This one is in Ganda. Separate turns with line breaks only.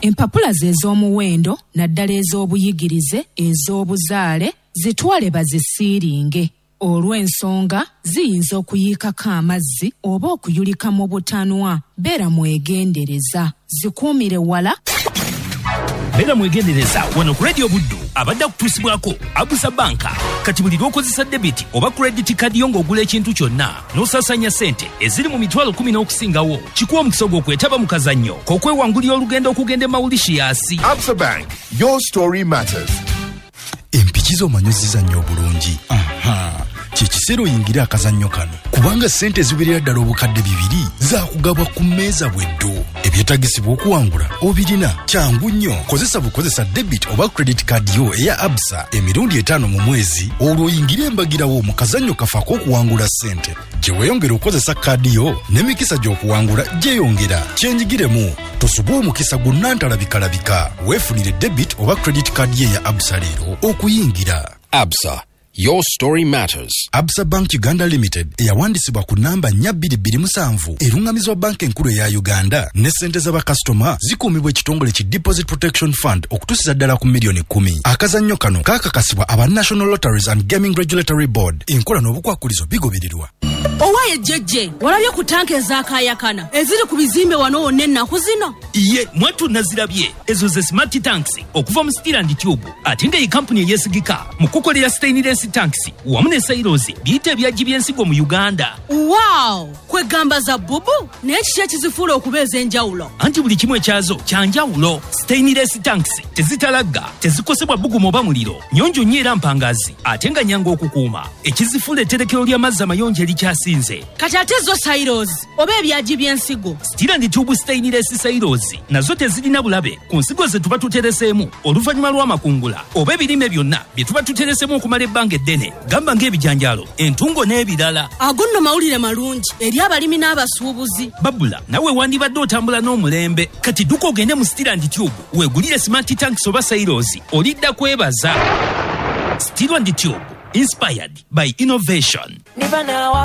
empapula ze ez'omuwendo naddala ez'obuyigirize ez'obuzaale zitwale bazisiiringe. Olw'ensonga ziyinza okuyiikako amazzi oba okuyulika mu butanwa. Beera mwegendereza. Zikuumire wala.
Beera mwegendereza wano ku Radio Buddu abadde akutuusibwako Abusa Banka. Kati buli lw'okozesa debit oba credit card yo ng'ogula ekintu kyonna n'osaasanya ssente eziri mu mitwalo 10 n'okusingawo, kikuwa omukisa gw'okwetaba mu kazannyo k'okwewangulira olugendo okugenda e Mauritius.
Abusa Bank, your story matters.
Empikizo manyuziza nnyo obulungi. Kikiseera oyingira akazannyo kano kubanga ssente ziwerera ddala obukadde 2 zaakugabwa ku mmeeza bweddo. Ebyetagisibwa okuwangula obirina kyangu nnyo. Kozesa debit oba credit card yo eya Absa emirundi 5 mu mwezi olwo oyingire embagirawo mu kazannyo kafaako okuwangula ssente. Gye weeyongera okozesa kaadi yo n'emikisa gy'okuwangula gyeyongera. Kyenjigiremu tosubwa omukisa gunnantalabika. Weefunire debit oba credit card ye ya Absa leero okuyingira.
Absa, your story matters.
Absa Bank Uganda Limited eyawandisibwa ku namba 4277 erungamizwa banka enkulu eya Uganda ne ssente z'abakasitoma zikuumibwa ekitongole ki Deposit Protection Fund okutuusiza ddala ku miliyoni 10. Akazannyo kano kaakakasibwa aba National Lotteries and Gaming Regulatory Board. Enkola n'obukwakulizo bigobererwa.
Owaye jeje walabye ku tanke ez'akaayakana eziri ku bizimbe wano wonna ennaku zino.
Iye mwatu nazirabye ezo ze smart tanks okuva mu Steel and Tube ate nga iyi kampuni eyesigika mu kukolera stainless tanks wamu ne silos biyite ebyagi by'ensigo mu Uganda.
Wow, kwegamba za bubu naye kiki ekizifuula okubeeza enjawulo?
Anti buli kimu ekyazo kyanjawulo. Stainless tanks tezitalagga, tezikosebwa bbugumu oba muliro, nnyonjo nnyo era mpangazi ate nga nnyangu okukuuma. Ekizifuula etterekero ly'amazzi amayonjo erikyasinze.
Kati ate zo silos oba ebyagi by'ensigo?
Steel and Tube stainless silos nazo tezirina bulabe ku nsigo ze tuba tuteresemu oluvannyuma lw'amakungula oba ebirime byonna bye tuba tuteresemu okumala ebbanga eddene, gamba ng'ebijanjaalo, entungo n'ebirala.
Ago nno mawulire malungi eri abalimi n'abasuubuzi.
Babula, nawe wandibadde otambula n'omulembe. Kati dduka ogende mu Steel and Tube weegulire smart tanks oba silos olidda kwebaza. Steel and Tube, inspired by innovation.